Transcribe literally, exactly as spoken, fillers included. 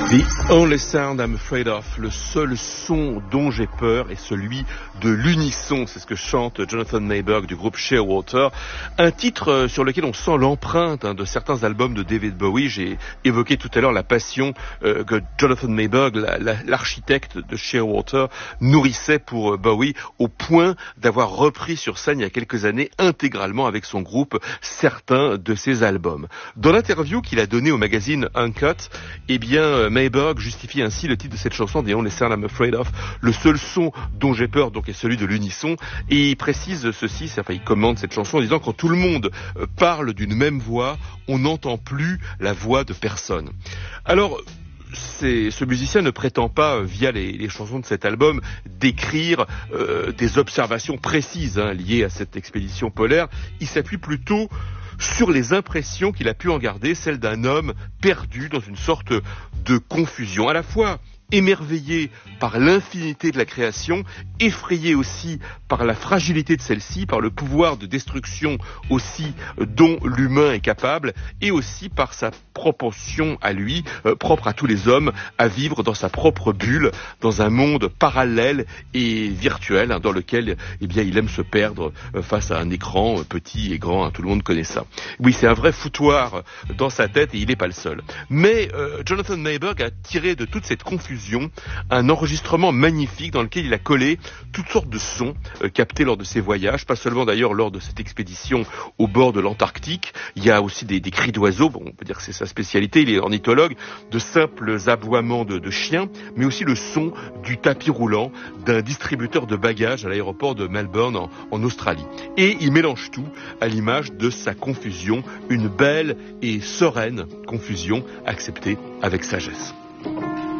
The only sound I'm afraid of, le seul son dont j'ai peur est celui de l'unisson. C'est ce que chante Jonathan Mayberg du groupe Shearwater. Un titre sur lequel on sent l'empreinte hein, de certains albums de David Bowie. J'ai évoqué tout à l'heure la passion euh, que Jonathan Mayberg, la, la, l'architecte de Shearwater, nourrissait pour Bowie au point d'avoir repris sur scène il y a quelques années intégralement avec son groupe certains de ses albums. Dans l'interview qu'il a donnée au magazine Uncut, eh bien Mayberg justifie ainsi le titre de cette chanson, The Only Sound I'm Afraid of, le seul son dont j'ai peur donc est celui de l'unisson, et il précise ceci, enfin il commente cette chanson en disant quand tout le monde parle d'une même voix, on n'entend plus la voix de personne. Alors C'est, ce musicien ne prétend pas, via les, les chansons de cet album, décrire euh, des observations précises hein, liées à cette expédition polaire. Il s'appuie plutôt sur les impressions qu'il a pu en garder, celles d'un homme perdu dans une sorte de confusion, à la fois émerveillé par l'infinité de la création, effrayé aussi par la fragilité de celle-ci, par le pouvoir de destruction aussi dont l'humain est capable, et aussi par sa propension à lui, euh, propre à tous les hommes, à vivre dans sa propre bulle, dans un monde parallèle et virtuel, hein, dans lequel eh bien, il aime se perdre euh, face à un écran euh, petit et grand, hein, tout le monde connaît ça. Oui, c'est un vrai foutoir dans sa tête et il n'est pas le seul. Mais euh, Jonathan Mayberg a tiré de toute cette confusion un enregistrement magnifique dans lequel il a collé toutes sortes de sons euh, captés lors de ses voyages, pas seulement d'ailleurs lors de cette expédition au bord de l'Antarctique. Il y a aussi des, des cris d'oiseaux, bon, on peut dire que c'est sa spécialité, il est ornithologue, de simples aboiements de, de chiens, mais aussi le son du tapis roulant d'un distributeur de bagages à l'aéroport de Melbourne en, en Australie. Et il mélange tout à l'image de sa confusion, une belle et sereine confusion acceptée avec sagesse.